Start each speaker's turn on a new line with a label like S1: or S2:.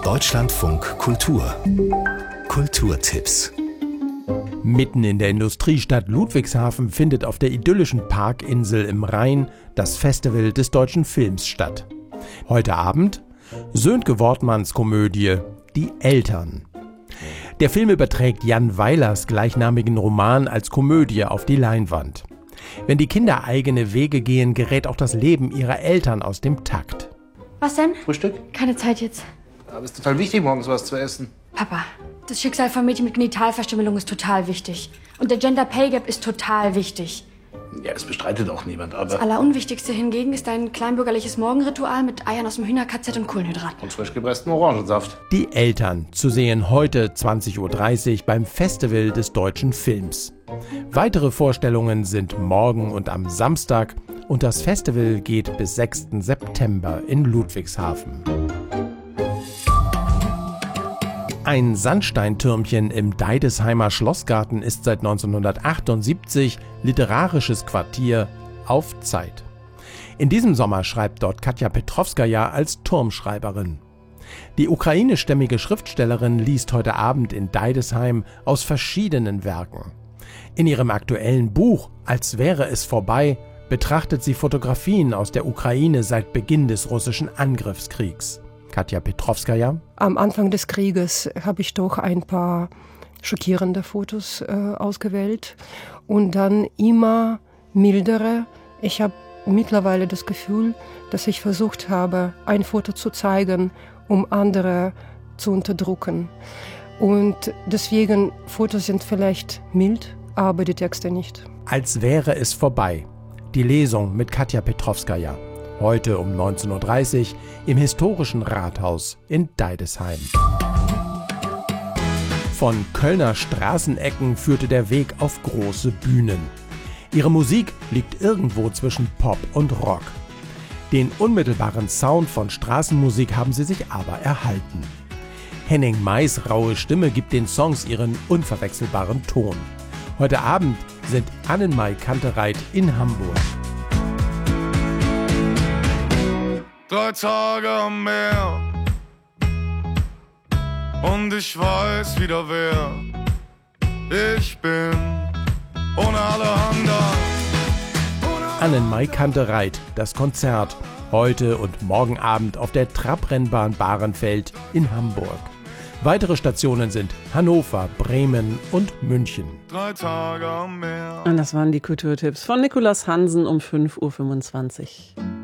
S1: Deutschlandfunk Kultur. Kulturtipps.
S2: Mitten in der Industriestadt Ludwigshafen findet auf der idyllischen Parkinsel im Rhein das Festival des deutschen Films statt. Heute Abend Sönke Wortmanns Komödie Die Eltern. Der Film überträgt Jan Weilers gleichnamigen Roman als Komödie auf die Leinwand. Wenn die Kinder eigene Wege gehen, gerät auch das Leben ihrer Eltern aus dem Takt.
S3: Was denn?
S4: Frühstück?
S3: Keine Zeit jetzt.
S4: Aber es ist total wichtig, morgens was zu essen.
S3: Papa, das Schicksal von Mädchen mit Genitalverstümmelung ist total wichtig. Und der Gender Pay Gap ist total wichtig.
S4: Ja, das bestreitet auch niemand, aber...
S3: Das Allerunwichtigste hingegen ist ein kleinbürgerliches Morgenritual mit Eiern aus dem Hühner-KZ und Kohlenhydraten.
S4: Und frisch gepressten Orangensaft.
S2: Die Eltern, zu sehen heute 20.30 Uhr beim Festival des deutschen Films. Weitere Vorstellungen sind morgen und am Samstag und das Festival geht bis 6. September in Ludwigshafen. Ein Sandsteintürmchen im Deidesheimer Schlossgarten ist seit 1978 literarisches Quartier auf Zeit. In diesem Sommer schreibt dort Katja Petrowskaja als Turmschreiberin. Die ukrainischstämmige Schriftstellerin liest heute Abend in Deidesheim aus verschiedenen Werken. In ihrem aktuellen Buch Als wäre es vorbei betrachtet sie Fotografien aus der Ukraine seit Beginn des russischen Angriffskriegs. Katja Petrowskaja.
S5: Am Anfang des Krieges habe ich doch ein paar schockierende Fotos ausgewählt und dann immer mildere. Ich habe mittlerweile das Gefühl, dass ich versucht habe, ein Foto zu zeigen, um andere zu unterdrücken. Und deswegen, Fotos sind vielleicht mild, aber die Texte nicht.
S2: Als wäre es vorbei. Die Lesung mit Katja Petrowskaja. Heute um 19.30 Uhr im historischen Rathaus in Deidesheim. Von Kölner Straßenecken führte der Weg auf große Bühnen. Ihre Musik liegt irgendwo zwischen Pop und Rock. Den unmittelbaren Sound von Straßenmusik haben sie sich aber erhalten. Henning Mays raue Stimme gibt den Songs ihren unverwechselbaren Ton. Heute Abend sind Annenmai Kantereit in Hamburg.
S6: 3 Tage am Meer und ich weiß wieder wer ich bin, ohne alle anderen.
S2: Annenmai Kantereit, das Konzert, heute und morgen Abend auf der Trabrennbahn Bahrenfeld in Hamburg. Weitere Stationen sind Hannover, Bremen und München.
S6: 3 Tage am Meer.
S7: Und das waren die Kulturtipps von Nicolas Hansen um 5.25 Uhr.